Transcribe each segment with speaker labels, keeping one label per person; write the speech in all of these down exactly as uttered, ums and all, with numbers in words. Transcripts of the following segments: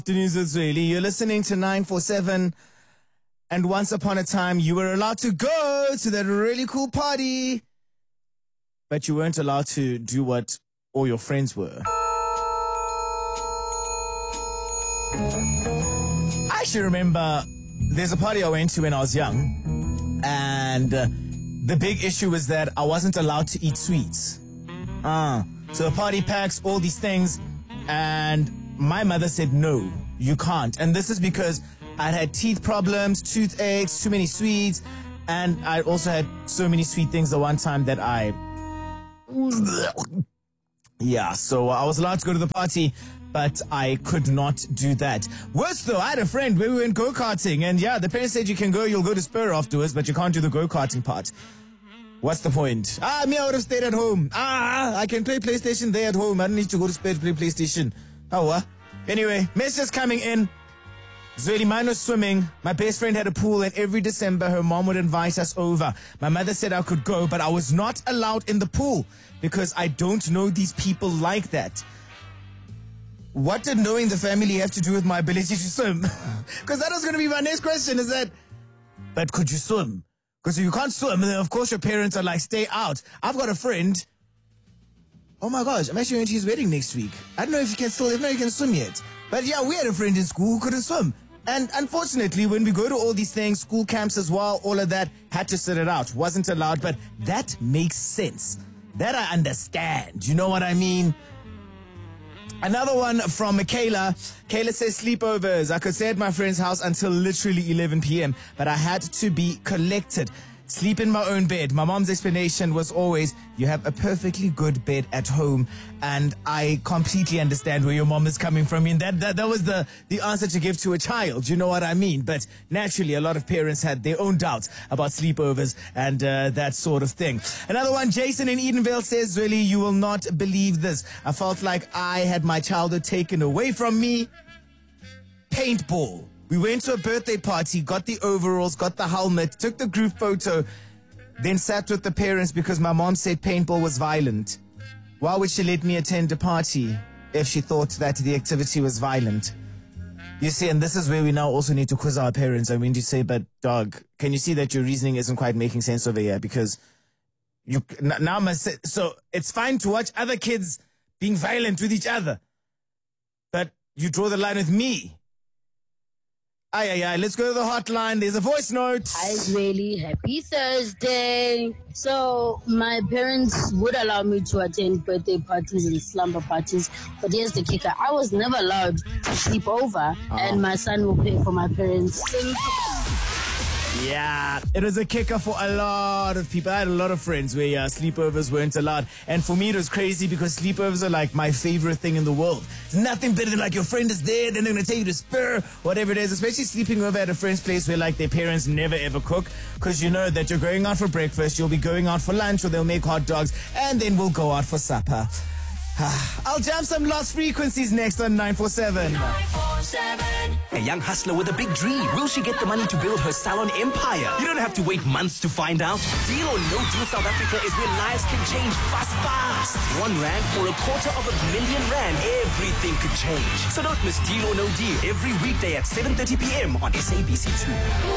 Speaker 1: Afternoons, Israeli. You're listening to nine four seven. And once upon a time, you were allowed to go to that really cool party, but you weren't allowed to do what all your friends were. I actually remember there's a party I went to when I was young, and uh, the big issue was that I wasn't allowed to eat sweets. Uh, so the party packs, all these things, and my mother said, no, you can't. And this is because I'd had teeth problems, toothaches, too many sweets, and I also had so many sweet things the one time that I... Yeah, so I was allowed to go to the party, but I could not do that. Worse though, I had a friend where we went go-karting, and yeah, the parents said you can go, you'll go to Spur afterwards, but you can't do the go-karting part. What's the point? Ah, me, I would have stayed at home. Ah, I can play PlayStation there at home. I don't need to go to Spur to play PlayStation. Oh, what? Anyway, messages coming in. Zweli, mine was swimming. My best friend had a pool, and every December her mom would invite us over. My mother said I could go, but I was not allowed in the pool because I don't know these people like that. What did knowing the family have to do with my ability to swim? Because that was going to be my next question, is that, but could you swim? Because if you can't swim, then of course your parents are like, stay out. I've got a friend. Oh my gosh, I'm actually going to his wedding next week. I don't know if he can still, if not he can swim yet. But yeah, we had a friend in school who couldn't swim. And unfortunately, when we go to all these things, school camps as well, all of that, had to sit it out. Wasn't allowed, but that makes sense. That I understand. You know what I mean? Another one from Michaela. Kayla says sleepovers. I could stay at my friend's house until literally eleven p.m., but I had to be collected. Sleep in my own bed. My mom's explanation was always, you have a perfectly good bed at home. And I completely understand where your mom is coming from. I mean, that, that, that was the, the answer to give to a child. You know what I mean? But naturally, a lot of parents had their own doubts about sleepovers and uh, that sort of thing. Another one, Jason in Edenvale says, Zweli, you will not believe this. I felt like I had my childhood taken away from me. Paintball. We went to a birthday party, got the overalls, got the helmet, took the group photo, then sat with the parents because my mom said paintball was violent. Why would she let me attend a party if she thought that the activity was violent? You see, and this is where we now also need to quiz our parents. I mean, to say, but dog, can you see that your reasoning isn't quite making sense over here? Because you now must say, so it's fine to watch other kids being violent with each other, but you draw the line with me. Aye, aye, aye. Let's go to the hotline. There's a voice note.
Speaker 2: Hi, Zweli. Happy Thursday. So, my parents would allow me to attend birthday parties and slumber parties. But here's the kicker. I was never allowed to sleep over. Oh. And my son will pay for my parents.
Speaker 1: Yeah, it was a kicker for a lot of people. I had a lot of friends where uh, sleepovers weren't allowed. And for me, it was crazy because sleepovers are like my favorite thing in the world. It's nothing better than like your friend is there, then they're going to take you to Spur, whatever it is. Especially sleeping over at a friend's place where like their parents never ever cook. Because you know that you're going out for breakfast, you'll be going out for lunch, or they'll make hot dogs, and then we'll go out for supper. I'll jam some Lost Frequencies next on nine four seven.
Speaker 3: nine four seven. A young hustler with a big dream. Will she get the money to build her salon empire? You don't have to wait months to find out. Deal or No Deal South Africa is where lives can change fast, fast. One rand or a quarter of a million rand. Everything could change. So don't miss Deal or No Deal every weekday at seven thirty p.m. on S A B C two.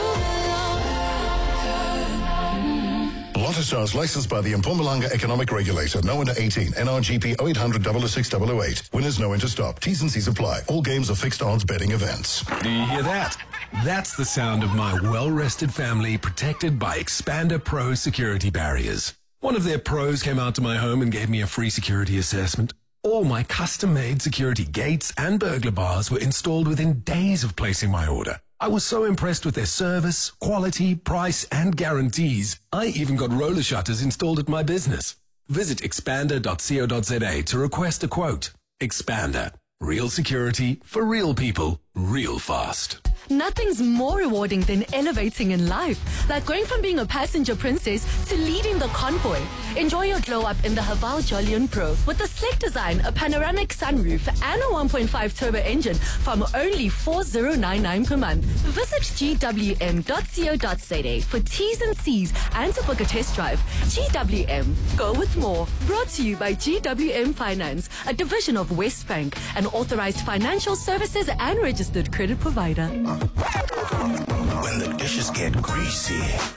Speaker 4: Lotto Stars licensed by the Mpumalanga Economic Regulator. No under eighteen. N R G P oh eight hundred, oh oh six, oh oh eight. Winners know when to stop. T's and C's apply. All games are fixed odds betting events.
Speaker 5: Do you hear that? That's the sound of my well-rested family protected by Expander Pro security barriers. One of their pros came out to my home and gave me a free security assessment. All my custom-made security gates and burglar bars were installed within days of placing my order. I was so impressed with their service, quality, price, and guarantees. I even got roller shutters installed at my business. Visit expander dot co dot za to request a quote. Expander. Real security for real people. real fast.
Speaker 6: Nothing's more rewarding than elevating in life, like going from being a passenger princess to leading the convoy. Enjoy your glow up in the Haval Jolion Pro with a sleek design, a panoramic sunroof, and a one point five turbo engine from only four thousand ninety-nine per month. Visit g w m dot co dot z a for T's and C's and to book a test drive. G W M, go with more. Brought to you by G W M Finance, a division of Westbank, an authorized financial services and registered credit provider.
Speaker 3: When the dishes get greasy.